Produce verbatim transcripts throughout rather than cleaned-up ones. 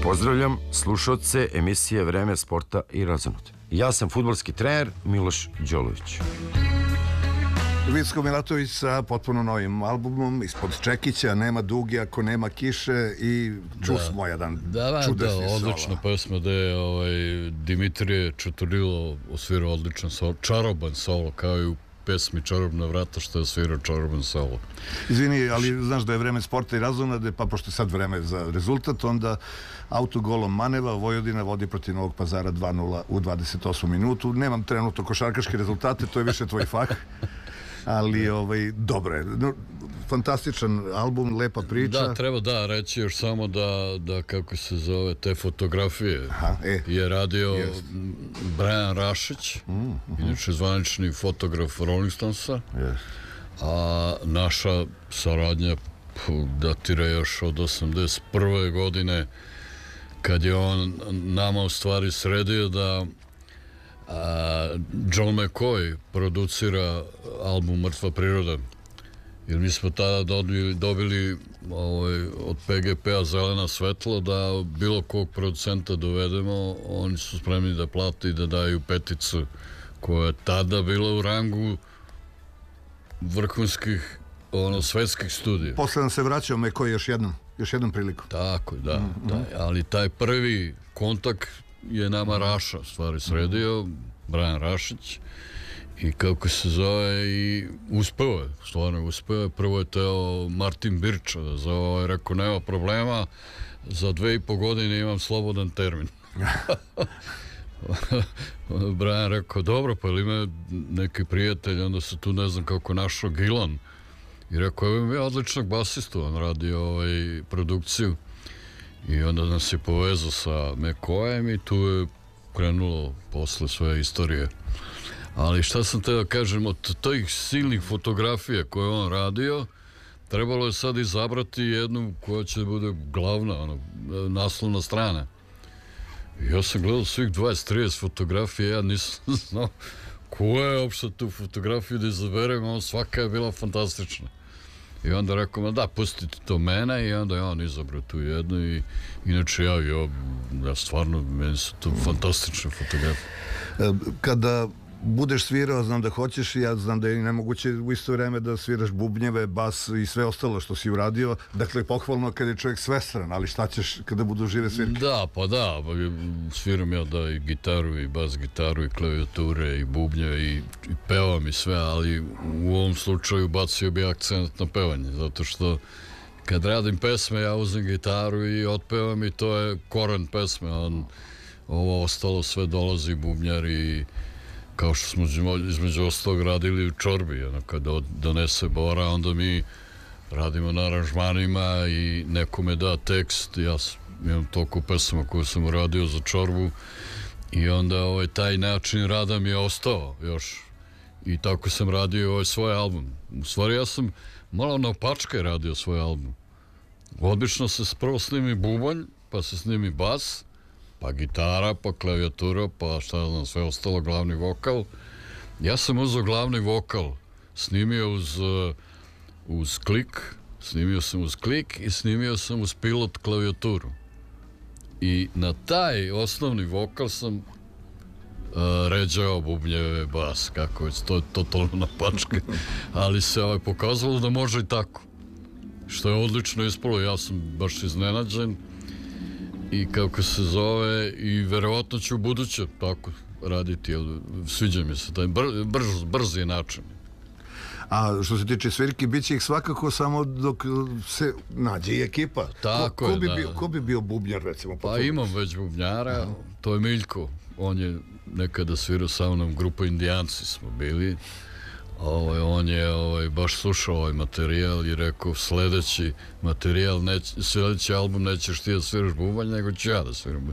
Pozdravljam slušalce emisije Vreme sporta i razonode. Ja sam fudbalski trener Miloš Đolović. Vicko Milatović sa potpuno novim albumom Ispod čekića, nema dugi ako nema kiše i čusmo jedan da, da, čudesni da, solo. odlična pesma da je ovaj, Dimitrije Čuturilo osvirao odličan solo, čaroban solo, kao i u pesmi Čarobna vrata što je osvirao čaroban solo. Izvini, ali znaš da je vreme sporta i razonode, pa pošto je sad vreme za rezultat, onda autogolom Maneva Vojvodina vodi protiv Novog Pazara dva nula u dvadeset osmom minutu. Nemam trenutno košarkaške rezultate, to je više tvoj fah. Ali ovaj, dobro je, no, fantastičan album, lepa priča. Da, treba da reći još samo da, da kako se zove, te fotografije Aha, e, je radio jest. Brian Rašić, mm, uh -huh. inače zvanični fotograf Rolling Stonesa, yes. A naša saradnja datira još od osamdeset prve godine kad je on nama u stvari sredio da a, John McCoy producira album Mrtva priroda, jer mi smo tada dobili, dobili ovaj, od P G P-a zelena svetlo da bilo kog producenta dovedemo, oni su spremni da plate i da daju peticu koja je tada bila u rangu vrhunskih ono, svetskih studija. Posle nam se vraćao McCoy još jednom, još jednom priliku. Tako, da, mm -hmm. taj, ali taj prvi kontakt je nama Raša stvari sredio, Brian Rašić, i kako se zove, i uspeo je, stvarno uspeo je. Prvo je teo Martin Birča da zove, je rekao nema problema, za dve i po godine imam slobodan termin. Brian rekao dobro, pa ili ima neki prijatelj, onda se tu ne znam kako našao Gilan i rekao evo je odličnog basistu, on radi ovaj produkciju i onda nas je povezao sa McCoyem i tu je krenulo posle svoje istorije. Ali šta sam te da kažem, od tih silnih fotografija koje on radio, trebalo je sad izabrati jednu koja će da bude glavna, ono, naslovna strana. Ja sam gledao svih dvadeset trideset fotografija, ja nisam znao koja je uopšte tu fotografiju da izaberem, on svaka je bila fantastična. I onda rekao, ma da, pustite to mene, i onda je on izabrao tu jednu i inače ja, ja, ja stvarno, meni su to fantastične fotografije. Kada budeš svirao, znam da hoćeš, ja znam da je nemoguće u isto vreme da sviraš bubnjeve, bas i sve ostalo što si uradio. Dakle, pohvalno kad je čovjek svestran, ali šta ćeš kada budu žive svirke? Da, pa da, sviram ja da i gitaru, i bas gitaru, i klavijature, i bubnjeve, i, i pevam i sve, ali u ovom slučaju bacio bi akcent na pevanje, zato što kad radim pesme, ja uzem gitaru i otpevam i to je koren pesme, on, ovo ostalo sve dolazi bubnjar i kao što smo između ostalog radili u Čorbi, ono, kada donese Bora, onda mi radimo na aranžmanima i nekome da tekst, ja imam toliko pesama koju sam uradio za Čorbu i onda ovaj, taj način rada mi je ostao još i tako sam radio ovaj svoj album. U stvari ja sam malo naopačke radio svoj album. Obično se prvo snimi bubanj, pa se snimi bas, pa gitara, pa klavijatura, pa šta znam, sve ostalo, glavni vokal. Ja sam uzeo glavni vokal, snimio uz, uz klik, snimio sam uz klik i snimio sam uz pilot klavijaturu. I na taj osnovni vokal sam uh, ređao bubnjeve, bas, kako je, to je totalno napačke, ali se ovaj, pokazalo da može i tako. Što je odlično ispalo, ja sam baš iznenađen. I kako se zove, i verovatno ću u buduće tako raditi, jer sviđa mi se taj br, brz, brzi način. A što se tiče svirki, bit će ih svakako samo dok se nađe i ekipa. Tako ko, ko je, bi da. Bio, ko bi bio bubnjar, recimo? Pa imam već bubnjara, aha. To je Miljko, on je nekada svirao sa mnom, grupa Indijanci smo bili. Ovaj, on je ovaj, baš slušao ovaj materijal i rekao sledeći materijal, neć, sledeći album nećeš ti da sviraš bubanj, nego ću ja da sviram.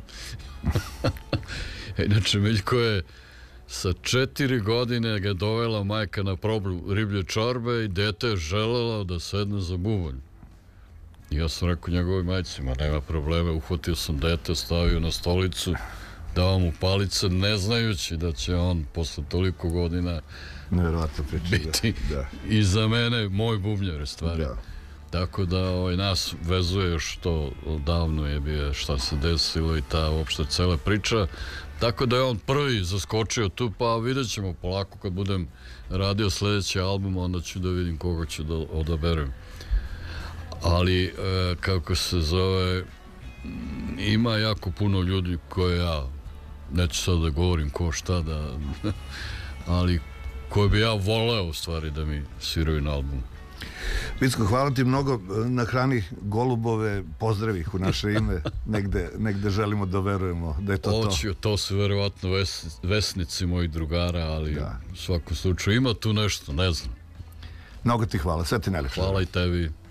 Inače, Miljko je sa četiri godine ga dovela majka na probu riblje čorbe i dete je želelo da sedne za bubanj. I ja sam rekao njegovoj majci, ma nema probleme, uhvatio sam dete, stavio na stolicu, dao mu palice, ne znajući da će on posle toliko godina nevjerovatno priča, biti da. I za mene moj bubnjar stvari. Da. Tako da ovaj, nas vezuje još to davno je bio šta se desilo i ta uopšte cela priča. Tako da je on prvi zaskočio tu, pa vidjet ćemo polako kad budem radio sljedeći album, onda ću da vidim koga ću da odaberem. Ali, e, kako se zove, ima jako puno ljudi koje ja, neću sad da govorim ko šta da, ali koje bi ja voleo u stvari da mi sviraju na albumu. Vicko, hvala ti mnogo, nahrani golubove, pozdravi ih u naše ime, negde, negde želimo da verujemo da je to to. Oću, to su verovatno ves, vesnici mojih drugara, ali da. U svakom slučaju ima tu nešto, ne znam. Mnogo ti hvala, sve ti najlepše. Hvala i tebi.